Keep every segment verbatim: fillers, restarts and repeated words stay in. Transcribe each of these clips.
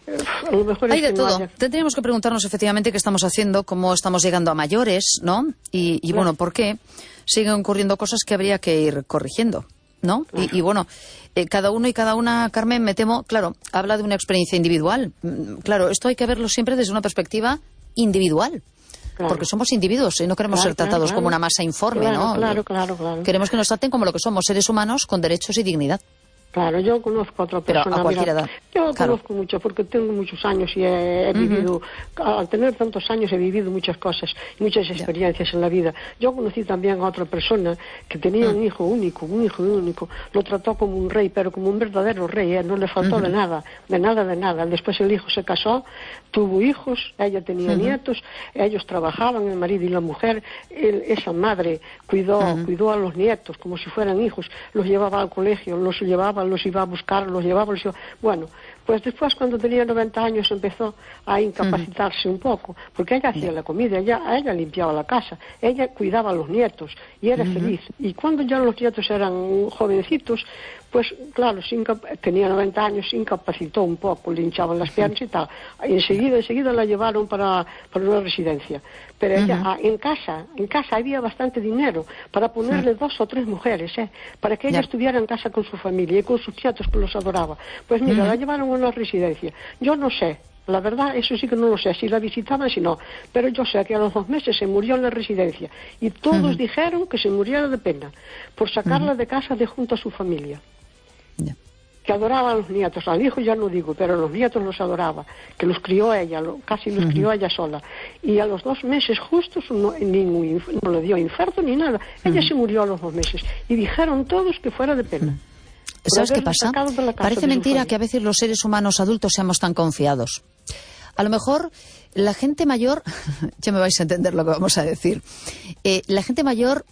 a lo mejor hay es de que todo. No haya... Tendríamos que preguntarnos efectivamente qué estamos haciendo, cómo estamos llegando a mayores, ¿no? Y, y claro. bueno, ¿por qué siguen ocurriendo cosas que habría que ir corrigiendo, ¿no? Claro. Y, y bueno, eh, cada uno y cada una, Carmen, me temo, claro, habla de una experiencia individual. Claro, esto hay que verlo siempre desde una perspectiva individual. Claro. Porque somos individuos y no queremos claro, ser tratados claro, como una masa informe, claro, ¿no? Claro, claro, claro. Queremos que nos traten como lo que somos, seres humanos con derechos y dignidad. Claro, yo conozco a otra persona. Pero a cualquier mira, edad. Yo claro. conozco mucho porque tengo muchos años y he, he vivido, uh-huh. al tener tantos años he vivido muchas cosas, muchas experiencias yeah. en la vida. Yo conocí también a otra persona que tenía uh-huh. un hijo único, un hijo único, lo trató como un rey, pero como un verdadero rey, ¿eh? No le faltó uh-huh. de nada, de nada, de nada. Después el hijo se casó, tuvo hijos, ella tenía uh-huh. nietos, ellos trabajaban, el marido y la mujer, él, esa madre cuidó, uh-huh. cuidó a los nietos como si fueran hijos, los llevaba al colegio, los llevaba, los iba a buscar, los llevaba, los llevaba. Bueno, pues después cuando tenía noventa años empezó a incapacitarse uh-huh. un poco, porque ella hacía la comida, ella, ella limpiaba la casa, ella cuidaba a los nietos y era uh-huh. feliz. Y cuando ya los nietos eran jovencitos, pues claro, tenía noventa años, se incapacitó un poco, le hinchaban las piernas y tal. Y enseguida, enseguida la llevaron para, para una residencia. Pero ella, uh-huh. en casa, en casa había bastante dinero para ponerle uh-huh. dos o tres mujeres, ¿eh? Para que ella yeah. estuviera en casa con su familia y con sus nietos que los adoraba. Pues mira, uh-huh. la llevaron a una residencia. Yo no sé. La verdad, eso sí que no lo sé, si la visitaban, si no. Pero yo sé que a los dos meses se murió en la residencia. Y todos uh-huh. dijeron que se muriera de pena por sacarla uh-huh. de casa de junto a su familia. Yeah. Que adoraba a los nietos, al hijo ya no digo, pero a los nietos los adoraba, que los crió ella, lo, casi los uh-huh. crió ella sola. Y a los dos meses justos no, ningún, no le dio infarto ni nada. Uh-huh. Ella se murió a los dos meses. Y dijeron todos que fuera de pena. Uh-huh. ¿Sabes qué pasa? Parece mentira que a veces los seres humanos adultos seamos tan confiados. A lo mejor la gente mayor, ya me vais a entender lo que vamos a decir, eh, la gente mayor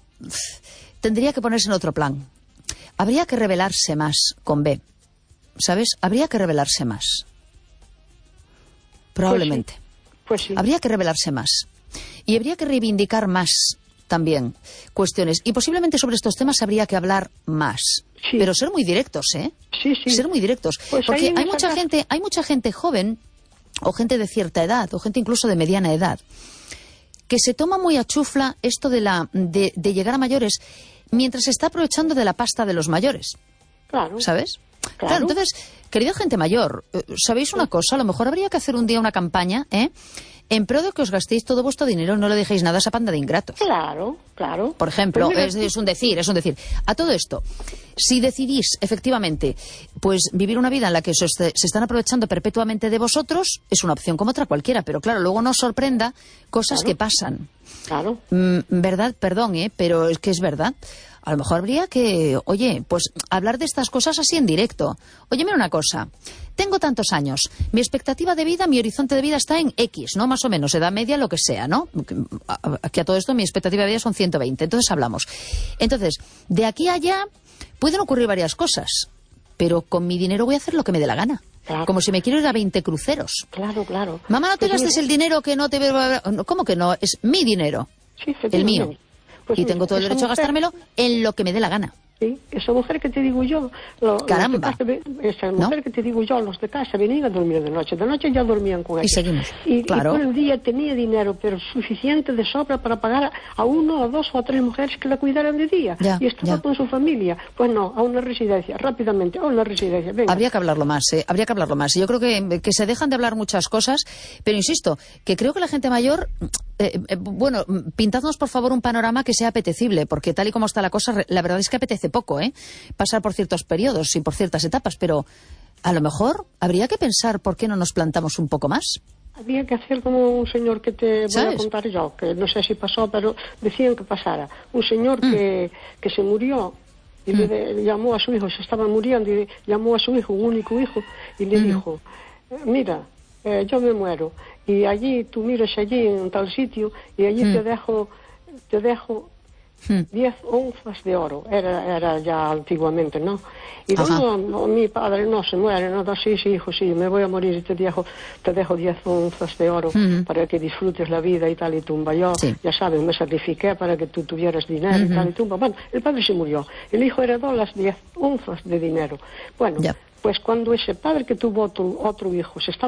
tendría que ponerse en otro plan. Habría que rebelarse más con B, ¿sabes? Habría que rebelarse más. Probablemente. Pues sí. Pues sí. Habría que rebelarse más. Y habría que reivindicar más también cuestiones. Y posiblemente sobre estos temas habría que hablar más. Sí. Pero ser muy directos, ¿eh? Sí, sí. Ser muy directos. Pues porque hay casa... mucha gente, hay mucha gente joven, o gente de cierta edad, o gente incluso de mediana edad, que se toma muy a chufla esto de, la, de, de llegar a mayores mientras se está aprovechando de la pasta de los mayores. Claro. ¿Sabes? Claro. Claro, entonces, querida gente mayor, ¿sabéis una cosa? A lo mejor habría que hacer un día una campaña, ¿eh? En pro de que os gastéis todo vuestro dinero, no le dejéis nada a esa panda de ingratos. Claro, claro. Por ejemplo, pues mira, es, es un decir, es un decir. A todo esto, si decidís, efectivamente, pues vivir una vida en la que se, se están aprovechando perpetuamente de vosotros, es una opción como otra cualquiera, pero claro, luego no os sorprenda cosas claro. que pasan. Claro. Mm, verdad, perdón, ¿eh? Pero es que es verdad. A lo mejor habría que, oye, pues hablar de estas cosas así en directo. Oye, mira una cosa, tengo tantos años, mi expectativa de vida, mi horizonte de vida está en X, ¿no? Más o menos, edad media, lo que sea, ¿no? Aquí a todo esto mi expectativa de vida son ciento veinte, entonces hablamos. Entonces, de aquí a allá pueden ocurrir varias cosas, pero con mi dinero voy a hacer lo que me dé la gana. Claro. Como si me quiero ir a veinte cruceros. Claro, claro. Mamá, no te pues gastes mira... el dinero que no te... ¿Cómo que no? Es mi dinero. Sí, el mío. Pues y mira, tengo todo el derecho mujer... a gastármelo en lo que me dé la gana. Sí, esa mujer que te digo yo, lo, Caramba. Los de casa, esa mujer ¿no? que te digo yo, los de casa venían a dormir de noche, de noche ya dormían con ella. Y seguimos, y, claro. Y por el día tenía dinero, pero suficiente de sobra para pagar a uno, a dos o a tres mujeres que la cuidaran de día. Ya, y estaba ya. con su familia. Pues no, a una residencia, rápidamente, a una residencia. Venga. Habría que hablarlo más, ¿eh? Habría que hablarlo más. Yo creo que, que se dejan de hablar muchas cosas, pero insisto, que creo que la gente mayor... Eh, eh, bueno, pintadnos por favor un panorama que sea apetecible, porque tal y como está la cosa, la verdad es que apetece poco, ¿eh? Pasar por ciertos periodos y por ciertas etapas, pero a lo mejor habría que pensar por qué no nos plantamos un poco más. Había que hacer como un señor que te voy ¿sabes? a contar yo, que no sé si pasó, pero decían que pasara. Un señor mm. que, que se murió y mm. le llamó a su hijo, se estaba muriendo y llamó a su hijo, un único hijo, y le mm. dijo, mira, eh, yo me muero y allí tú miras allí en tal sitio y allí mm. te dejo te dejo diez onzas de oro, era, era ya antiguamente, ¿no? Y no, no, mi padre no se muere, no, sí, sí, hijo, sí, me voy a morir y te dejo te dejo diez onzas de oro uh-huh. para que disfrutes la vida y tal y tumba. Yo, sí. ya sabes, me sacrifiqué para que tú tuvieras dinero uh-huh. y tal y tumba. Bueno, el padre se murió, el hijo heredó las diez onzas de dinero. Bueno, yeah. pues cuando ese padre que tuvo otro, otro hijo se estaba